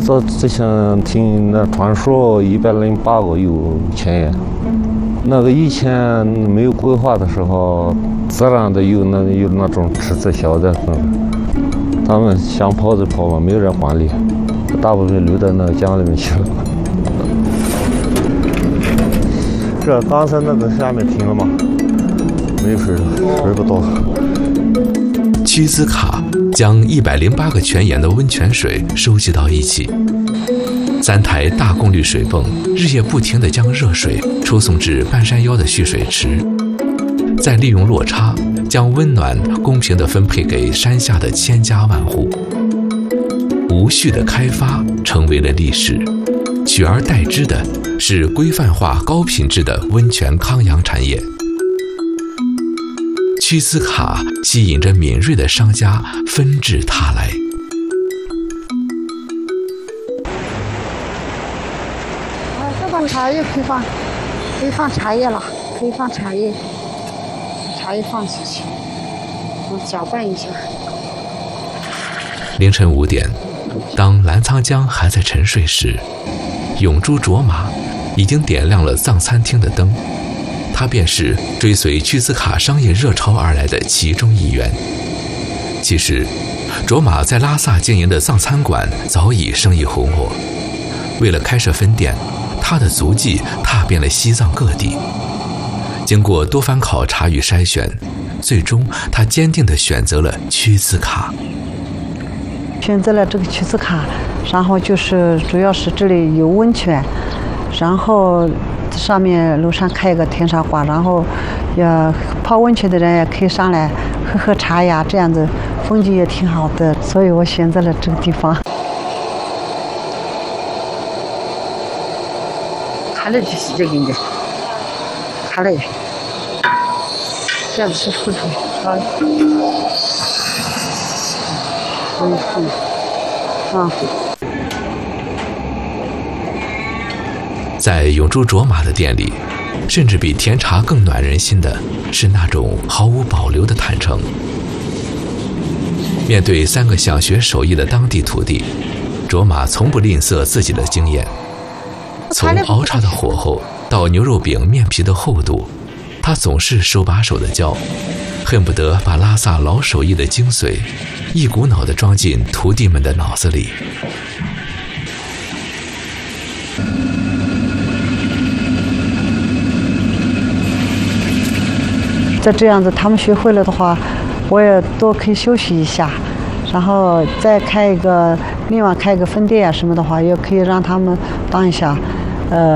早之前听那传说108个有泉眼，那个以前没有规划的时候，自然的有那种池子小的，他们想跑就跑嘛，没有人管理，大部分流到那个江里面去了。这刚才那个下面停了吗？没有水了，水不多。 屈兹卡将108个泉眼的温泉水收集到一起，3台大功率水泵日夜不停地将热水输送至半山腰的蓄水池，再利用落差将温暖公平地分配给山下的千家万户。无序的开发成为了历史，取而代之的是规范化高品质的温泉康养产业。屈兹卡吸引着敏锐的商家纷至沓来。 这把茶叶可以放茶叶了，可以放茶叶，茶叶放进去，搅拌一下。 凌晨5点，当澜沧江还在沉睡时，永珠卓玛已经点亮了藏餐厅的灯。它便是追随屈兹卡商业热潮而来的其中一员。其实，卓玛在拉萨经营的藏餐馆早已生意红火。为了开设分店，他的足迹踏遍了西藏各地。经过多番考察与筛选，最终他坚定地选择了屈兹卡。 选择了这个屈兹卡，然后就是主要是这里有温泉，然后上面楼上开一个天茶馆，然后泡温泉的人也可以上来喝茶呀，这样子风景也挺好的，所以我选择了这个地方。看了就是这个的，看了，这样子是付出好。 在永珠卓玛的店里，甚至比甜茶更暖人心的是那种毫无保留的坦诚。面对3个想学手艺的当地徒弟，卓玛从不吝啬自己的经验。从熬茶的火候到牛肉饼面皮的厚度，他总是手把手的教，恨不得把拉萨老手艺的精髓一股脑地装进徒弟们的脑子里。 再这样子，他们学会了的话，我也多可以休息一下，然后再另外开一个分店啊什么的话，也可以让他们当一下，